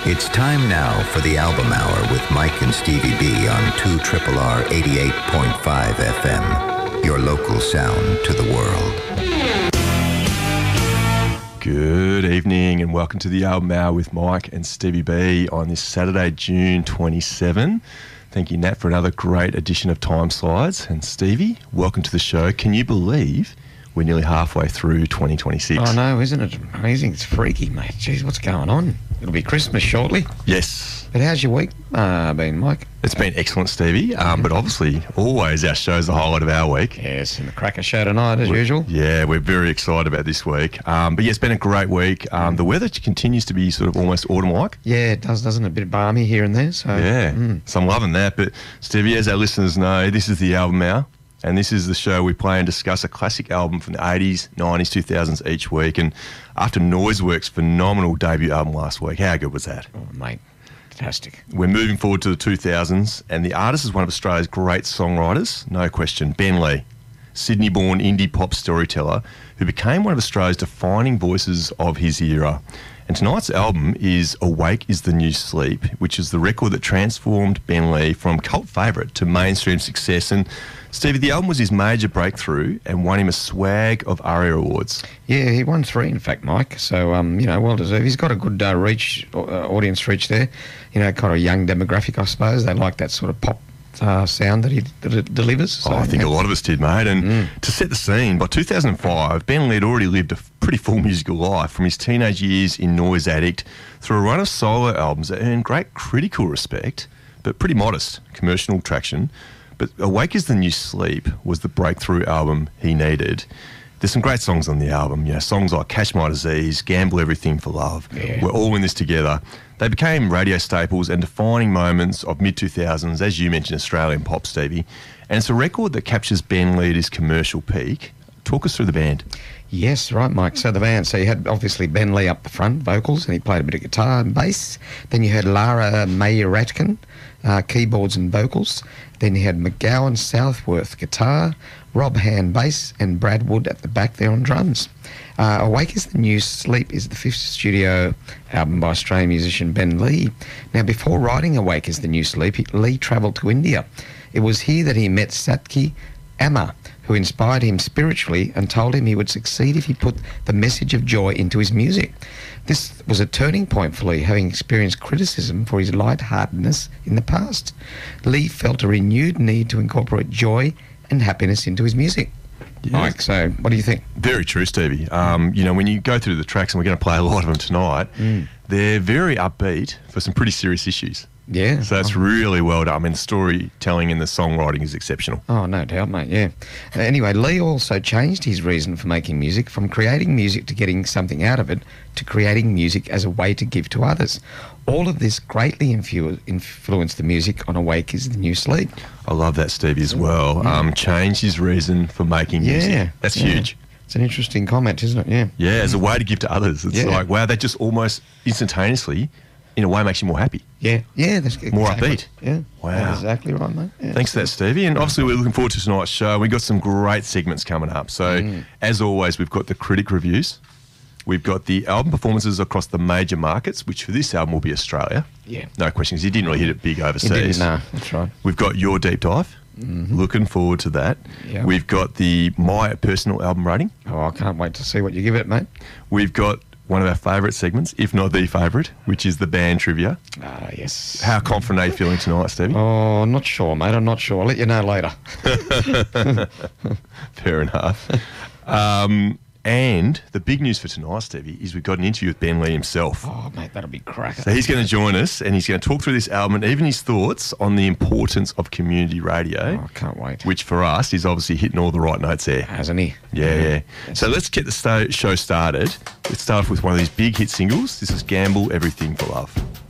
It's time now for the Album Hour with Mike and Stevie B on 2RRR 88.5 FM. Your local sound to the world. Good evening and welcome to the Album Hour with Mike and Stevie B on this Saturday, June 27. Thank you, Nat, for another great edition of Time Slides. And Stevie, welcome to the show. Can you believe we're nearly halfway through 2026? Oh, no, isn't it amazing? It's freaky, mate. Jeez, what's going on? It'll be Christmas shortly. Yes. But how's your week been, Mike? It's been excellent, Stevie. But obviously, always our show's the highlight of our week. Yes, and the cracker show tonight, as usual. Yeah, we're very excited about this week. But yeah, it's been a great week. The weather continues to be sort of almost autumn-like. Yeah, it does, doesn't it? A bit balmy here and there. So yeah, so I'm loving that. But Stevie, as our listeners know, this is the Album Hour. And this is the show we play and discuss a classic album from the 80s, 90s, 2000s each week. And after Noiseworks' phenomenal debut album last week, how good was that? Oh, mate, fantastic. We're moving forward to the 2000s, and the artist is one of Australia's great songwriters, no question, Ben Lee, Sydney-born indie pop storyteller who became one of Australia's defining voices of his era. And tonight's album is Awake is the New Sleep, which is the record that transformed Ben Lee from cult favourite to mainstream success. And Stevie, the album was his major breakthrough and won him a swag of ARIA awards. Yeah, he won 3, in fact, Mike. So, well deserved. He's got a good audience reach there. You know, kind of young demographic, I suppose. They like that sort of pop sound that it delivers. So, I think a lot of us did, mate. And to set the scene, by 2005, Ben Lee had already lived a pretty full musical life from his teenage years in Noise Addict through a run of solo albums that earned great critical respect, but pretty modest commercial traction. But Awake is the New Sleep was the breakthrough album he needed. There's some great songs on the album, you know, songs like Catch My Disease, Gamble Everything for Love. Yeah. We're all in this together. They became radio staples and defining moments of mid-2000s, as you mentioned, Australian pop, Stevie. And it's a record that captures Ben Lee at his commercial peak. Talk us through the band. Yes, right, Mike. So the band, so you had obviously Ben Lee up the front, vocals, and he played a bit of guitar and bass. Then you had Lara Mayer-Ratkin, keyboards and vocals. Then you had McGowan Southworth, guitar, Rob Hand, bass, and Brad Wood at the back there on drums. Awake is the New Sleep is the 5th studio album by Australian musician Ben Lee. Now, before writing Awake is the New Sleep, Lee travelled to India. It was here that he met Satki Amma, who inspired him spiritually and told him he would succeed if he put the message of joy into his music. This was a turning point for Lee, having experienced criticism for his lightheartedness in the past. Lee felt a renewed need to incorporate joy and happiness into his music. Yes. Mike, so what do you think? Very true, Stevie. You know, when you go through the tracks, and we're going to play a lot of them tonight, they're very upbeat for some pretty serious issues. Yeah. So it's really well done. I mean, the storytelling and the songwriting is exceptional. Oh, no doubt, mate, yeah. Anyway, Lee also changed his reason for making music from creating music to getting something out of it to creating music as a way to give to others. All of this greatly influenced the music on Awake is the New Sleep. I love that, Stevie, as well. Yeah. Changed his reason for making music. Yeah. That's huge. It's an interesting comment, isn't it? Yeah. Yeah, as a way to give to others. It's like, wow, that just almost instantaneously, in a way, makes you more happy. Yeah, that's more upbeat. Yeah, wow, that's exactly right, mate. Yeah. Thanks for that, Stevie. And obviously, we're looking forward to tonight's show. We've got some great segments coming up. So, as always, we've got the critic reviews. We've got the album performances across the major markets, which for this album will be Australia. Yeah, no questions. He didn't really hit it big overseas. He didn't, no, that's right. We've got your deep dive. Looking forward to that. Yep. We've got the My Personal Album Rating. Oh, I can't wait to see what you give it, mate. We've got one of our favourite segments, if not the favourite, which is the band trivia. Ah, yes. How confident are you feeling tonight, Stevie? Oh, not sure, mate. I'm not sure. I'll let you know later. Fair enough. And the big news for tonight, Stevie, is we've got an interview with Ben Lee himself. Oh, mate, that'll be cracker. So he's going to join us and he's going to talk through this album and even his thoughts on the importance of community radio. Oh, I can't wait. Which for us is obviously hitting all the right notes there. Hasn't he? Yeah. So let's get the show started. Let's start off with one of these big hit singles. This is Gamble Everything for Love.